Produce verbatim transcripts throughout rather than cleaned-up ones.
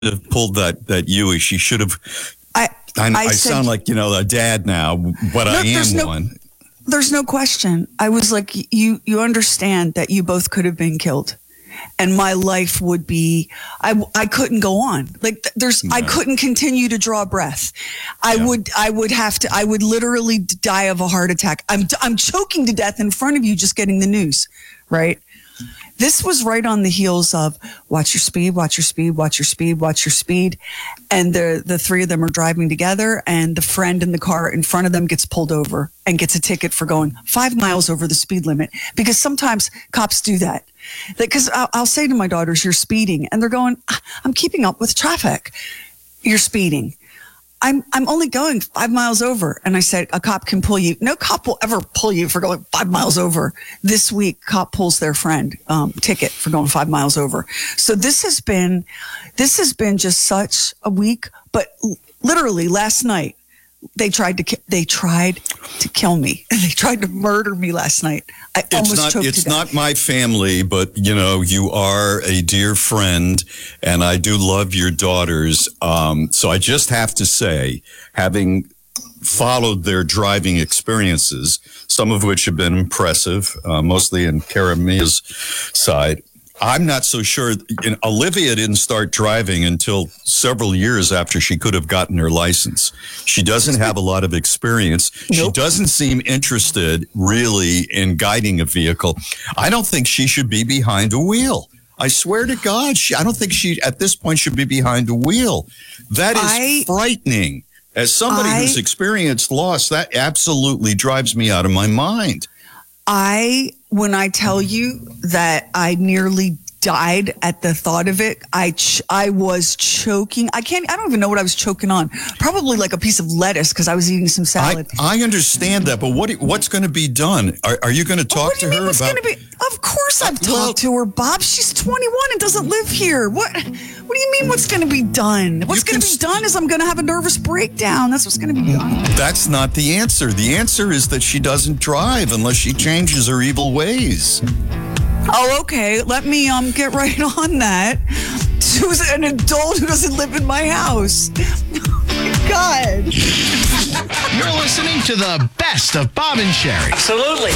have pulled that that Yui. She should have. I I, I, I said, sound like, you know, a dad now, but no, I am no, one. There's no question. I was like, you you understand that you both could have been killed, and my life would be. I I couldn't go on. Like there's, no. I couldn't continue to draw breath. I yeah. would I would have to. I would literally die of a heart attack. I'm I'm choking to death in front of you just getting the news, right? This was right on the heels of watch your speed, watch your speed, watch your speed, watch your speed. And the, the three of them are driving together, and the friend in the car in front of them gets pulled over and gets a ticket for going five miles over the speed limit. Because sometimes cops do that. Because I'll, I'll say to my daughters, you're speeding. And they're going, I'm keeping up with traffic. You're speeding. I'm I'm only going five miles over. And I said, a cop can pull you. No cop will ever pull you for going five miles over. This week, cop pulls their friend um, ticket for going five miles over. So this has been, this has been just such a week. But literally last night, they tried to they tried to kill me. They tried to murder me last night. I it's almost not, choked It's to death. not my family, but, you know, you are a dear friend, and I do love your daughters. Um, so I just have to say, having followed their driving experiences, some of which have been impressive, uh, mostly in Cara Mia's side, I'm not so sure. You know, Olivia didn't start driving until several years after she could have gotten her license. She doesn't have a lot of experience. Nope. She doesn't seem interested really in guiding a vehicle. I don't think she should be behind a wheel. I swear to God, she, I don't think she at this point should be behind a wheel. That is I, frightening. As somebody I, who's experienced loss, that absolutely drives me out of my mind. I, when I tell you that I nearly died at the thought of it, I, ch- I was choking. I can't, I don't even know what I was choking on. Probably like a piece of lettuce because I was eating some salad. I, I understand that, but what what's going to be done? Are, are you going to talk what do you to mean her what's about? Gonna be, of course I've well, talked to her, Bob. She's twenty-one and doesn't live here. What, what do you mean what's going to be done? What's going to be st- done is I'm going to have a nervous breakdown. That's what's going to be done. That's not the answer. The answer is that she doesn't drive unless she changes her evil ways. Oh, okay. Let me um get right on that. Who's an adult who doesn't live in my house? Oh my God. You're listening to the best of Bob and Sherry. Absolutely.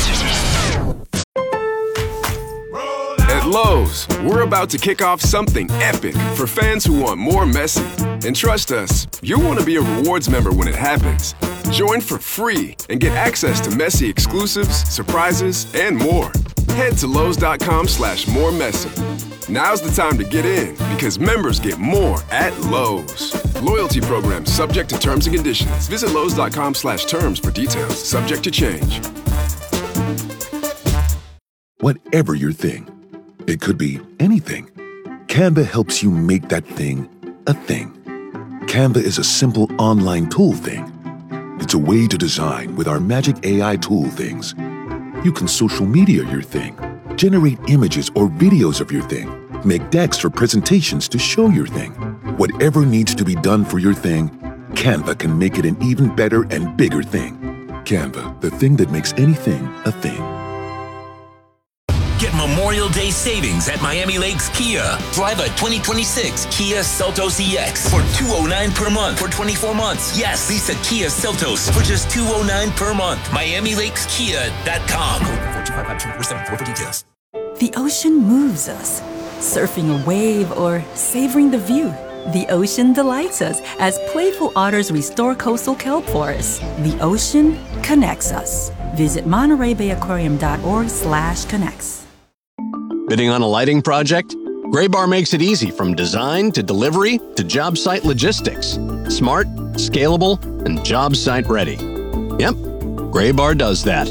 At Lowe's, we're about to kick off something epic for fans who want more Messi. And trust us, you'll want to be a rewards member when it happens. Join for free and get access to Messi exclusives, surprises, and more. Head to Lowe's.com slash more Messi. Now's the time to get in because members get more at Lowe's. Loyalty program subject to terms and conditions. Visit Lowe's.com slash terms for details. Subject to change. Whatever your thing, it could be anything. Canva helps you make that thing a thing. Canva is a simple online tool thing. It's a way to design with our magic A I tool things. You can social media your thing, generate images or videos of your thing, make decks for presentations to show your thing. Whatever needs to be done for your thing, Canva can make it an even better and bigger thing. Canva, the thing that makes anything a thing. Get Memorial Day savings at Miami Lakes Kia. Drive a twenty twenty-six Kia Seltos E X for two hundred nine dollars per month for twenty-four months. Yes, lease a Kia Seltos for just two hundred nine dollars per month. Miami Lakes Kia dot com. four two five five two four seven four for details. The ocean moves us. Surfing a wave or savoring the view. The ocean delights us as playful otters restore coastal kelp forests. The ocean connects us. Visit Monterey Bay Aquarium dot org slash connects. Bidding on a lighting project? Graybar makes it easy from design to delivery to job site logistics. Smart, scalable, and job site ready. Yep, Graybar does that.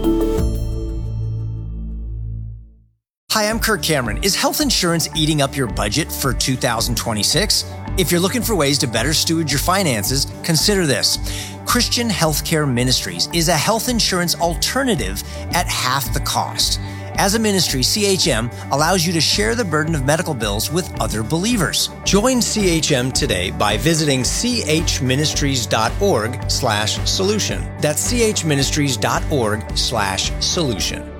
Hi, I'm Kirk Cameron. Is health insurance eating up your budget for two thousand twenty-six? If you're looking for ways to better steward your finances, consider this. Christian Healthcare Ministries is a health insurance alternative at half the cost. As a ministry, C H M allows you to share the burden of medical bills with other believers. Join C H M today by visiting chministries.org slash solution. That's chministries.org slash solution.